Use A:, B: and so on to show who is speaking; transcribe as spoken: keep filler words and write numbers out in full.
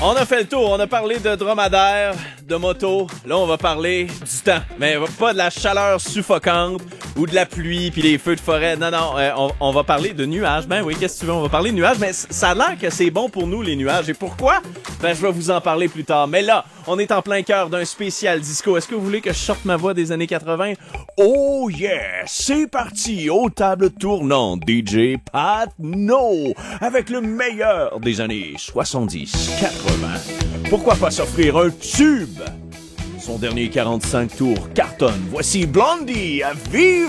A: On a fait le tour, on a parlé de dromadaire, de moto. Là, on va parler du temps, mais pas de la chaleur suffocante ou de la pluie puis les feux de forêt. Non, non, euh, on, on va parler de nuages. Ben oui, qu'est-ce que tu veux, on va parler de nuages, mais ça a l'air que c'est bon pour nous, les nuages. Et pourquoi? Ben, je vais vous en parler plus tard. Mais là, on est en plein cœur d'un spécial disco. Est-ce que vous voulez que je sorte ma voix des années quatre-vingts? Oh yeah! C'est parti aux tables tournantes, D J Pat No, avec le meilleur des années soixante-dix quatre-vingts. Pourquoi pas s'offrir un tube? Son dernier quarante-cinq tours cartonne. Voici Blondie à Vive